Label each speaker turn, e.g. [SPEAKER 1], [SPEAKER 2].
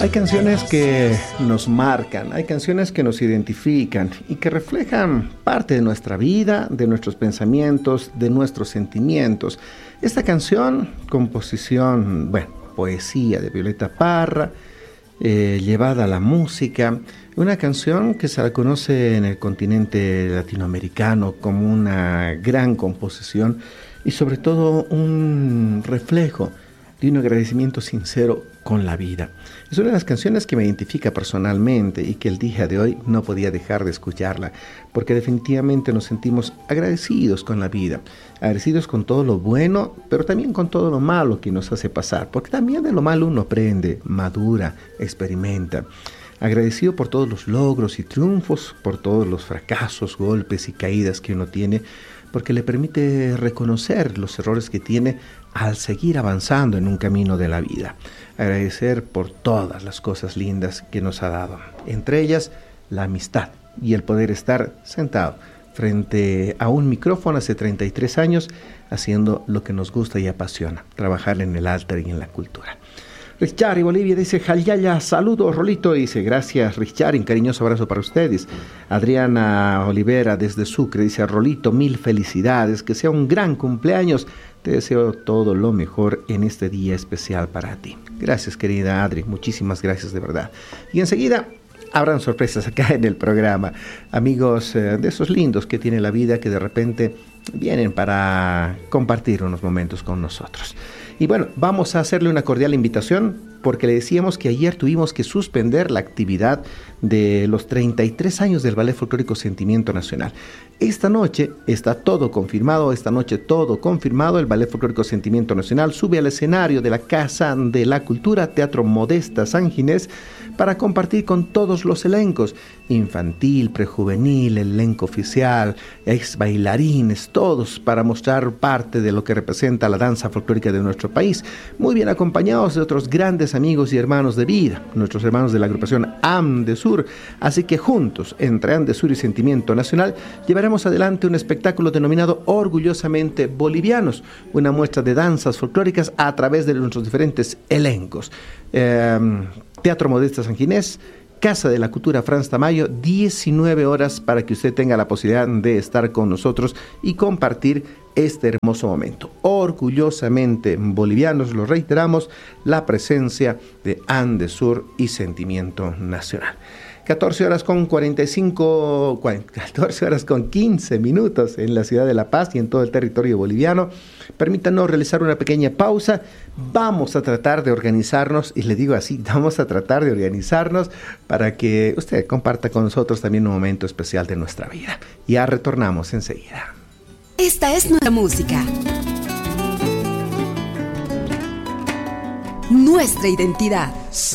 [SPEAKER 1] Hay canciones que nos marcan, hay canciones que nos identifican y que reflejan parte de nuestra vida, de nuestros pensamientos, de nuestros sentimientos. Esta canción, composición, poesía de Violeta Parra, llevada a la música, una canción que se la conoce en el continente latinoamericano como una gran composición y sobre todo un reflejo de un agradecimiento sincero con la vida. Es una de las canciones que me identifica personalmente y que el día de hoy no podía dejar de escucharla, porque definitivamente nos sentimos agradecidos con la vida, agradecidos con todo lo bueno, pero también con todo lo malo que nos hace pasar, porque también de lo malo uno aprende, madura, experimenta. Agradecido por todos los logros y triunfos, por todos los fracasos, golpes y caídas que uno tiene, porque le permite reconocer los errores que tiene al seguir avanzando en un camino de la vida. Agradecer por todas las cosas lindas que nos ha dado, entre ellas la amistad y el poder estar sentado frente a un micrófono hace 33 años haciendo lo que nos gusta y apasiona, trabajar en el arte y en la cultura. Richard y Bolivia dice, Jayaya, saludos, Rolito, dice, gracias Richard, un cariñoso abrazo para ustedes. Adriana Olivera desde Sucre dice, Rolito, mil felicidades, que sea un gran cumpleaños, te deseo todo lo mejor en este día especial para ti. Gracias querida Adri, muchísimas gracias de verdad. Y enseguida habrán sorpresas acá en el programa, amigos de esos lindos que tiene la vida que de repente vienen para compartir unos momentos con nosotros. Y bueno, vamos a hacerle una cordial invitación porque le decíamos que ayer tuvimos que suspender la actividad de los 33 años del Ballet Folclórico Sentimiento Nacional. Esta noche está todo confirmado, el Ballet Folclórico Sentimiento Nacional sube al escenario de la Casa de la Cultura, Teatro Modesta San Ginés, para compartir con todos los elencos, infantil, prejuvenil, elenco oficial, ex bailarines, todos para mostrar parte de lo que representa la danza folclórica de nuestro país, muy bien acompañados de otros grandes amigos y hermanos de vida, nuestros hermanos de la agrupación Andesur, así que juntos, entre Andesur y Sentimiento Nacional, llevaremos adelante un espectáculo denominado Orgullosamente Bolivianos, una muestra de danzas folclóricas a través de nuestros diferentes elencos. Teatro Modesta San Ginés, Casa de la Cultura Franz Tamayo, 19 horas para que usted tenga la posibilidad de estar con nosotros y compartir este hermoso momento. Orgullosamente Bolivianos, lo reiteramos, la presencia de Andesur y Sentimiento Nacional. 14 horas con 15 minutos en la ciudad de La Paz y en todo el territorio boliviano. Permítanos realizar una pequeña pausa. Vamos a tratar de organizarnos, y le digo así, vamos a tratar de organizarnos para que usted comparta con nosotros también un momento especial de nuestra vida. Ya retornamos enseguida.
[SPEAKER 2] Esta es nuestra música. Nuestra identidad.